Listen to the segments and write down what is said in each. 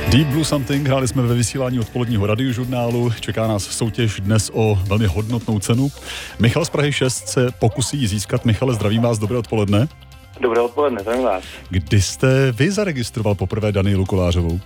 Deep Blue Something, hráli jsme ve vysílání odpoledního radiožurnálu, čeká nás soutěž dnes o velmi hodnotnou cenu. Michal z Prahy 6 se pokusí ji získat. Michale, zdravím vás, dobré odpoledne. Dobré odpoledne, zdravím vás. Kdy jste vy zaregistroval poprvé Danielu Kolářovou?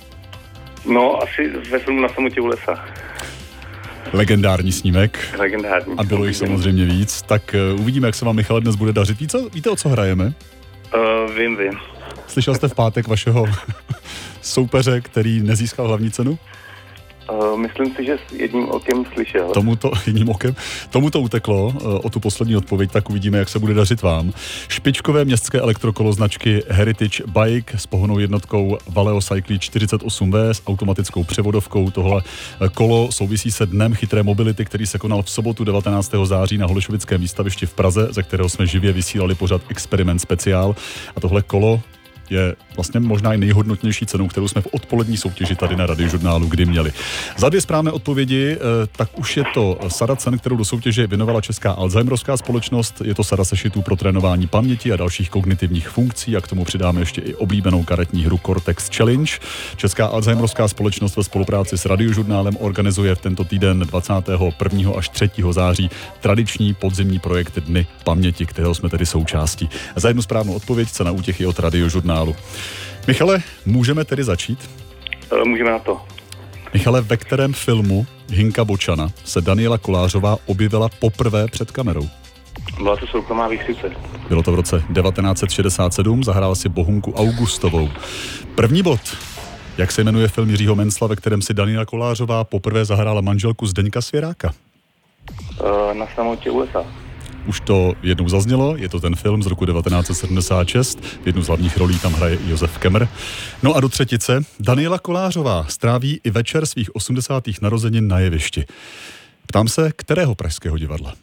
No, asi ve filmu Na samotě u lesa. Legendární snímek. Legendární. A bylo jich samozřejmě víc. Tak uvidíme, jak se vám, Michale, dnes bude dařit. Víte, o co hrajeme? Vím. Slyšel jste v pátek vašeho soupeře, který nezískal hlavní cenu? Myslím si, že s jedním okem slyšel. Tomuto uteklo o tu poslední odpověď, tak uvidíme, jak se bude dařit vám. Špičkové městské elektrokolo značky Heritage Bike s pohonnou jednotkou Valeo Cycli 48V s automatickou převodovkou. Tohle kolo souvisí se dnem chytré mobility, který se konal v sobotu 19. září na Holešovickém výstavišti v Praze, ze kterého jsme živě vysílali pořad Experiment speciál. A tohle kolo je vlastně možná i nejhodnotnější cenou, kterou jsme v odpolední soutěži tady na radiožurnálu kdy měli. Za 2 správné odpovědi, tak už je to sada cen, kterou do soutěže věnovala Česká Alzheimerovská společnost. Je to sada sešitů pro trénování paměti a dalších kognitivních funkcí a k tomu přidáme ještě i oblíbenou karetní hru Cortex Challenge. Česká Alzheimerovská společnost ve spolupráci s radiožurnálem organizuje v tento týden 21. až 3. září tradiční podzimní projekt Dny paměti, kterého jsme tedy součástí. Za 1 správnou odpověď cena útěchy od radiožurnálu. Michale, můžeme tedy začít? Můžeme na to. Michale, ve kterém filmu Hinka Bočana se Daniela Kolářová objevila poprvé před kamerou? Byla to Soukromá výchřice. Bylo to v roce 1967, zahrála si Bohunku Augustovou. První bod. Jak se jmenuje film Jiřího Mencla, ve kterém si Daniela Kolářová poprvé zahrála manželku Zdeňka Svěráka? Na samotě u lesa. Už to jednou zaznělo, je to ten film z roku 1976, jednu z hlavních rolí tam hraje i Josef Kemr. No a do třetice, Daniela Kolářová stráví i večer svých 80. narozenin na jevišti. Ptám se, kterého pražského divadla?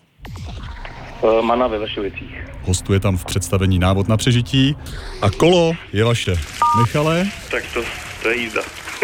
Mana ve Vršovicích. Hostuje tam v představení Návod na přežití a kolo je vaše. Michale? Tak to je jízda.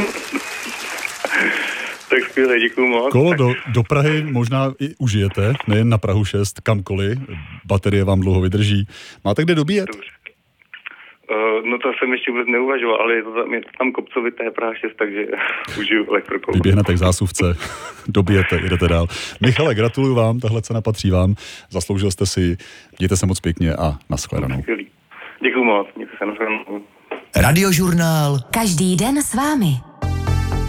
Tak skvěle, děkuju moc. Kolo do Prahy možná i užijete, nejen na Prahu 6, kamkoliv. Baterie vám dlouho vydrží. Máte kde dobíjet? Dobře. No to jsem ještě vůbec neuvažoval, ale je to tam kopcovité Praha 6, takže užiju elektrokolo. Vyběhnete k zásuvce, dobijete, jdete dál. Michale, gratuluju vám, tahle cena patří vám. Zasloužil jste si, mějte se moc pěkně a nashledanou. Děkuju moc, mějte se, nashledanou. Radiožurnál. Každý den s vámi.